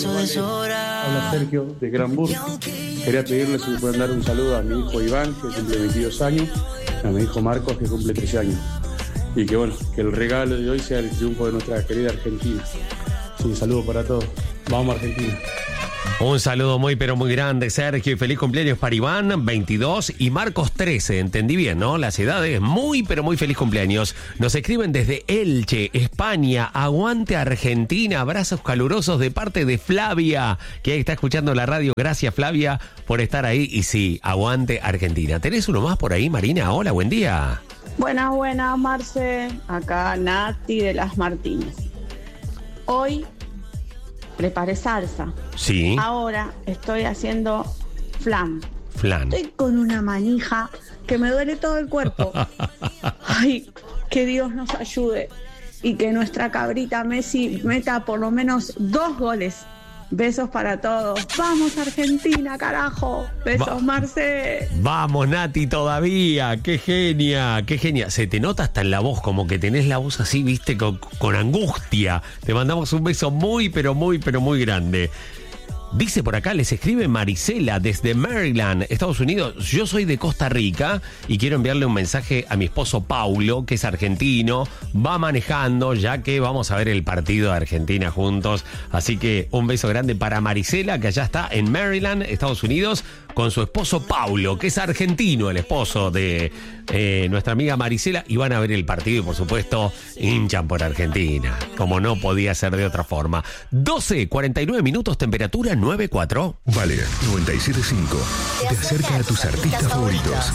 Habla Sergio de Granburg. Quería pedirles si me pueden dar un saludo a mi hijo Iván, que cumple 22 años, a mi hijo Marcos, que cumple 13 años. Y que bueno, que el regalo de hoy sea el triunfo de nuestra querida Argentina. Sí, un saludo para todos. Vamos Argentina. Un saludo muy pero muy grande, Sergio, y feliz cumpleaños para Iván, 22, y Marcos, 13, entendí bien, ¿no? Las edades, muy pero muy feliz cumpleaños. Nos escriben desde Elche, España, aguante Argentina, abrazos calurosos de parte de Flavia, que está escuchando la radio. Gracias, Flavia, por estar ahí, y sí, aguante Argentina. ¿Tenés uno más por ahí, Marina? Hola, buen día. Buenas, Marce, acá Nati de Las Martínez. Hoy preparé salsa. Sí. Ahora estoy haciendo flan. Flan. Estoy con una manija que me duele todo el cuerpo. Ay, que Dios nos ayude y que nuestra cabrita Messi meta por lo menos 2 goles. Besos para todos. ¡Vamos, Argentina, carajo! ¡Besos, Marce! Vamos, Nati, todavía. ¡Qué genia! ¡Qué genia! Se te nota hasta en la voz, como que tenés la voz así, viste, con angustia. Te mandamos un beso muy, pero muy, pero muy grande. Dice por acá, les escribe Marisela desde Maryland, Estados Unidos. Yo soy de Costa Rica y quiero enviarle un mensaje a mi esposo Paulo, que es argentino. Va manejando, ya que vamos a ver el partido de Argentina juntos. Así que un beso grande para Marisela, que allá está en Maryland, Estados Unidos, con su esposo Paulo, que es argentino, el esposo de nuestra amiga Marisela. Y van a ver el partido y, por supuesto, hinchan por Argentina, como no podía ser de otra forma. 12:49 minutos, temperatura 9.4. Vale, 97.5. Te acerca a tus artistas favoritos.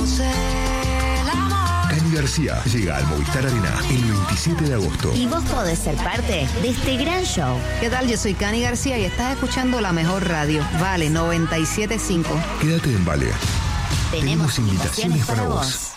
Cani García llega al Movistar Arena el 27 de agosto. Y vos podés ser parte de este gran show. ¿Qué tal? Yo soy Cani García y estás escuchando la mejor radio. Vale, 97.5. Quédate en Vale. Tenemos invitaciones para vos.